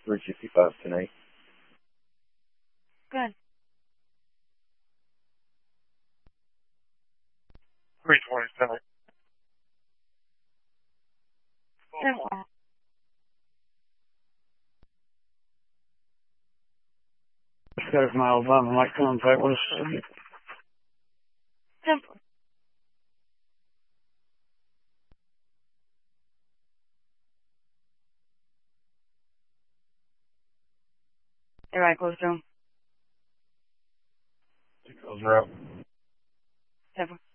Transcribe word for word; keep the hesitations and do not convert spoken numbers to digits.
three sixty-five tonight. Good. three twenty-seven. Simple. Got it from Alabama. My contact was Simple. Everybody close to him. Two calls are out. Simple.